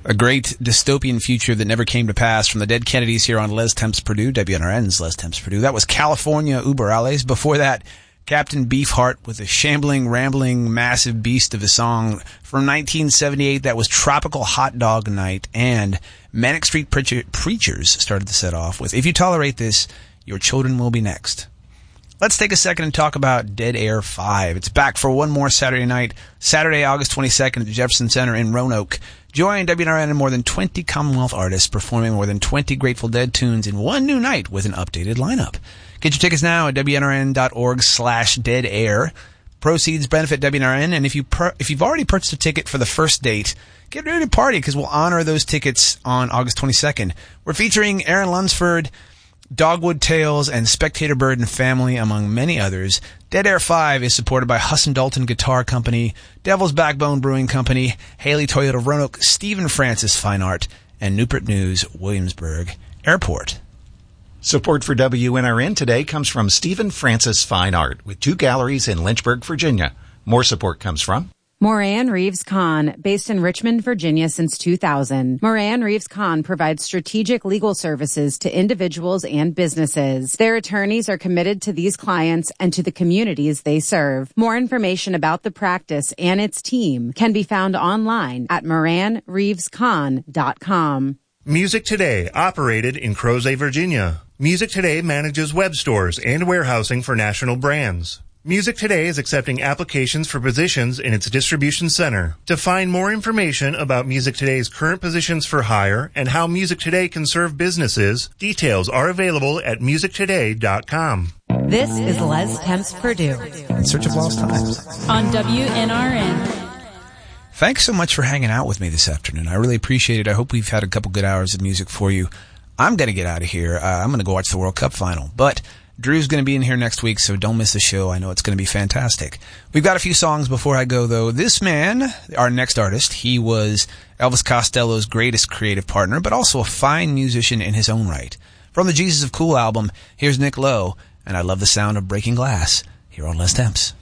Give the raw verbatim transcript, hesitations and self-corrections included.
A great dystopian future that never came to pass from the Dead Kennedys here on Les Temps Purdue, W N R N's Les Temps Purdue. That was California Uber Alles. Before that, Captain Beefheart with a shambling, rambling, massive beast of a song from nineteen seventy-eight. That was Tropical Hot Dog Night. And Manic Street Preacher- Preachers started the set off with If You Tolerate This, Your Children Will Be Next. Let's take a second and talk about Dead Air five. It's back for one more Saturday night, Saturday, August twenty-second at the Jefferson Center in Roanoke. Join W N R N and more than twenty Commonwealth artists performing more than twenty Grateful Dead tunes in one new night with an updated lineup. Get your tickets now at W N R N dot org slash dead air. Proceeds benefit W N R N, and if, you per- if you've already purchased a ticket for the first date, get ready to party because we'll honor those tickets on August twenty-second. We're featuring Aaron Lunsford, Dogwood Tales, and Spectator Bird and Family, among many others. Dead Air five is supported by Husson Dalton Guitar Company, Devil's Backbone Brewing Company, Haley Toyota Roanoke, Stephen Francis Fine Art, and Newport News Williamsburg Airport. Support for W N R N today comes from Stephen Francis Fine Art, with two galleries in Lynchburg, Virginia. More support comes from Moran Reeves Kahn, based in Richmond, Virginia since two thousand. Moran Reeves Kahn provides strategic legal services to individuals and businesses. Their attorneys are committed to these clients and to the communities they serve. More information about the practice and its team can be found online at moran reeves kahn dot com. Music Today, operated in Crozet, Virginia. Music Today manages web stores and warehousing for national brands. Music Today is accepting applications for positions in its distribution center. To find more information about Music Today's current positions for hire and how Music Today can serve businesses, details are available at music today dot com. This is Les Temps Purdue. In Search of Lost Times. On W N R N. Thanks so much for hanging out with me this afternoon. I really appreciate it. I hope we've had a couple good hours of music for you. I'm going to get out of here. Uh, I'm going to go watch the World Cup final. But Drew's going to be in here next week, so don't miss the show. I know it's going to be fantastic. We've got a few songs before I go, though. This man, our next artist, he was Elvis Costello's greatest creative partner, but also a fine musician in his own right. From the Jesus of Cool album, here's Nick Lowe, and I love the sound of breaking glass here on Les Temps.